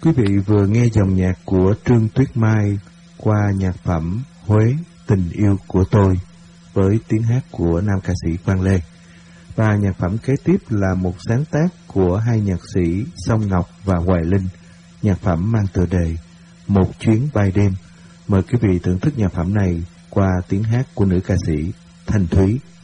Quý vị vừa nghe dòng nhạc của Trương Tuyết Mai qua nhạc phẩm Huế Tình Yêu Của Tôi với tiếng hát của nam ca sĩ Quang Lê. Và nhạc phẩm kế tiếp là một sáng tác của hai nhạc sĩ Song Ngọc và Hoài Linh, nhạc phẩm mang tựa đề Một Chuyến Bay Đêm. Mời quý vị thưởng thức nhạc phẩm này qua tiếng hát của nữ ca sĩ Thanh Thúy.